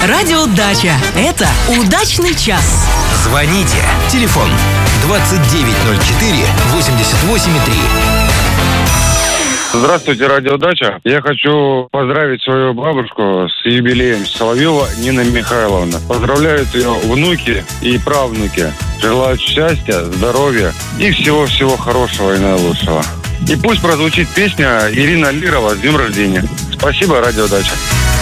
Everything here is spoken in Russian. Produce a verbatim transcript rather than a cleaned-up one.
Радиодача. Это удачный час. Звоните. Телефон двадцать девять ноль четыре восемьдесят восемь три. Здравствуйте, радиодача. Я хочу поздравить свою бабушку с юбилеем. Соловьева Нина Михайловна. Поздравляют ее внуки и правнуки. Желают счастья, здоровья и всего-всего хорошего и наилучшего. И пусть прозвучит песня Ирина Лирова «С днем рождения». Спасибо, радиодача.